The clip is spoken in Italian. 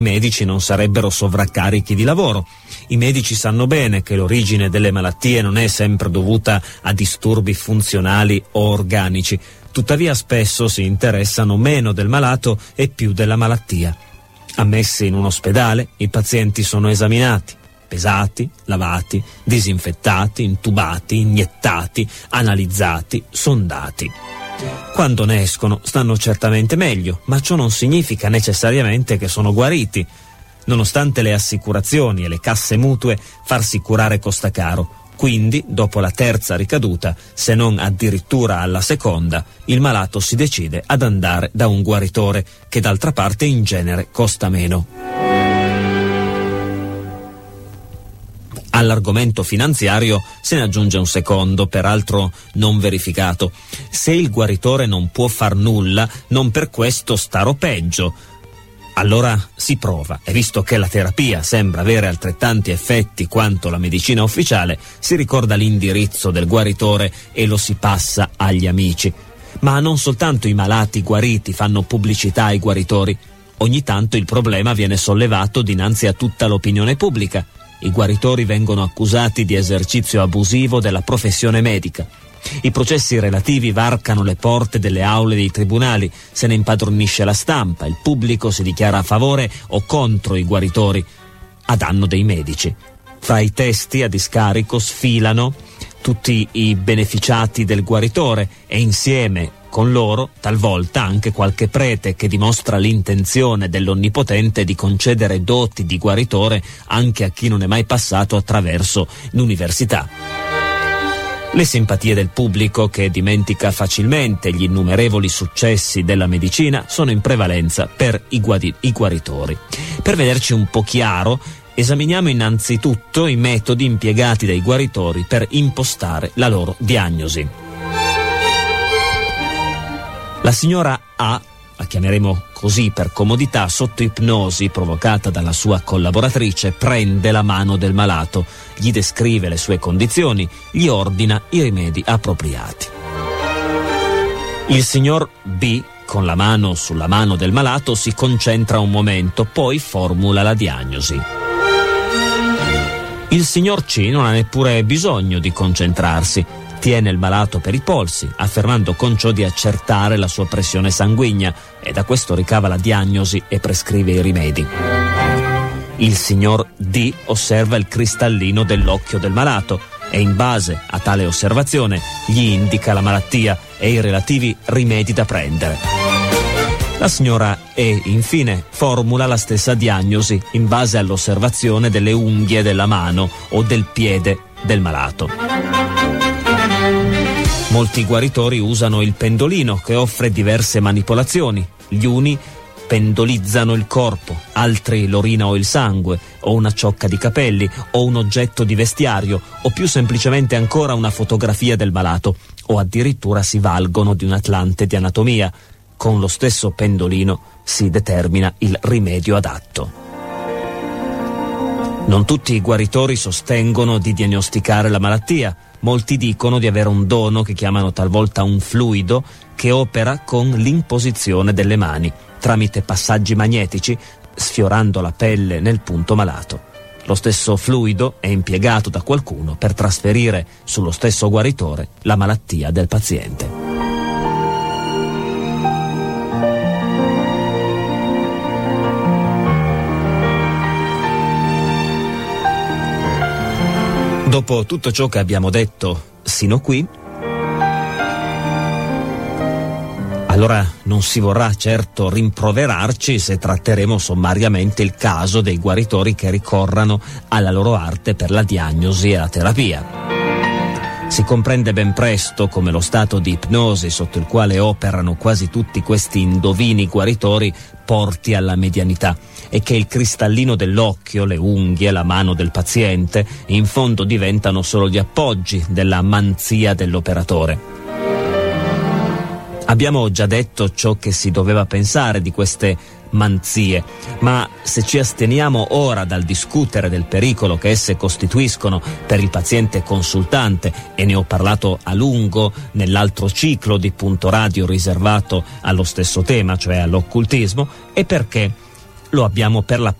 i medici non sarebbero sovraccarichi di lavoro. I medici sanno bene che l'origine delle malattie non è sempre dovuta a disturbi funzionali o organici, tuttavia spesso si interessano meno del malato e più della malattia. Ammessi in un ospedale, i pazienti sono esaminati, pesati, lavati, disinfettati, intubati, iniettati, analizzati, sondati. Quando ne escono stanno certamente meglio, ma ciò non significa necessariamente che sono guariti. Nonostante le assicurazioni e le casse mutue, farsi curare costa caro. Quindi, dopo la terza ricaduta, se non addirittura alla seconda, il malato si decide ad andare da un guaritore, che d'altra parte in genere costa meno. All'argomento finanziario se ne aggiunge un secondo, peraltro non verificato. Se il guaritore non può far nulla, non per questo starò peggio. Allora si prova, e visto che la terapia sembra avere altrettanti effetti quanto la medicina ufficiale, si ricorda l'indirizzo del guaritore e lo si passa agli amici. Ma non soltanto i malati guariti fanno pubblicità ai guaritori. Ogni tanto il problema viene sollevato dinanzi a tutta l'opinione pubblica. I guaritori vengono accusati di esercizio abusivo della professione medica. I processi relativi varcano le porte delle aule dei tribunali, se ne impadronisce la stampa, il pubblico si dichiara a favore o contro i guaritori, a danno dei medici. Fra i testi a discarico sfilano tutti i beneficiati del guaritore e insieme con loro talvolta anche qualche prete che dimostra l'intenzione dell'Onnipotente di concedere doti di guaritore anche a chi non è mai passato attraverso l'università. Le simpatie del pubblico, che dimentica facilmente gli innumerevoli successi della medicina, sono in prevalenza per i guaritori. Per vederci un po' chiaro, esaminiamo innanzitutto i metodi impiegati dai guaritori per impostare la loro diagnosi. La signora A, la chiameremo così per comodità, sotto ipnosi provocata dalla sua collaboratrice, prende la mano del malato, gli descrive le sue condizioni, gli ordina i rimedi appropriati. Il signor B, con la mano sulla mano del malato, si concentra un momento, poi formula la diagnosi. Il signor C non ha neppure bisogno di concentrarsi. Tiene il malato per i polsi, affermando con ciò di accertare la sua pressione sanguigna, e da questo ricava la diagnosi e prescrive i rimedi. Il signor D osserva il cristallino dell'occhio del malato e in base a tale osservazione gli indica la malattia e i relativi rimedi da prendere. La signora E, infine, formula la stessa diagnosi in base all'osservazione delle unghie della mano o del piede del malato. Molti guaritori usano il pendolino, che offre diverse manipolazioni. Gli uni pendolizzano il corpo, altri l'orina o il sangue, o una ciocca di capelli, o un oggetto di vestiario, o più semplicemente ancora una fotografia del malato, o addirittura si valgono di un atlante di anatomia. Con lo stesso pendolino si determina il rimedio adatto. Non tutti i guaritori sostengono di diagnosticare la malattia. Molti dicono di avere un dono che chiamano talvolta un fluido, che opera con l'imposizione delle mani, tramite passaggi magnetici, sfiorando la pelle nel punto malato. Lo stesso fluido è impiegato da qualcuno per trasferire sullo stesso guaritore la malattia del paziente. Dopo tutto ciò che abbiamo detto sino qui, allora non si vorrà certo rimproverarci se tratteremo sommariamente il caso dei guaritori che ricorrano alla loro arte per la diagnosi e la terapia. Si comprende ben presto come lo stato di ipnosi sotto il quale operano quasi tutti questi indovini guaritori porti alla medianità, e che il cristallino dell'occhio, le unghie, la mano del paziente in fondo diventano solo gli appoggi della manzia dell'operatore. Abbiamo già detto ciò che si doveva pensare di queste manzie, ma se ci asteniamo ora dal discutere del pericolo che esse costituiscono per il paziente consultante, e ne ho parlato a lungo nell'altro ciclo di Punto Radio riservato allo stesso tema, cioè all'occultismo, è perché lo abbiamo per